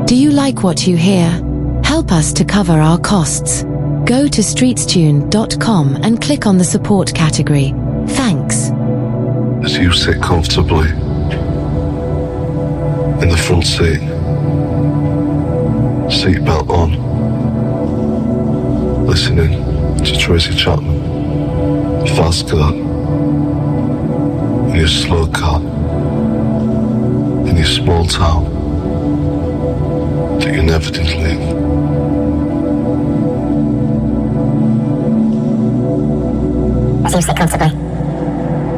Do you like what you hear? Help us to cover our costs. Go to streetstune.com and click on the support category. Thanks. As you sit comfortably in the front seat, seatbelt on, listening to Tracy Chapman, Fast Car, in your slow car, in your small town that you never did leave. As you sit comfortably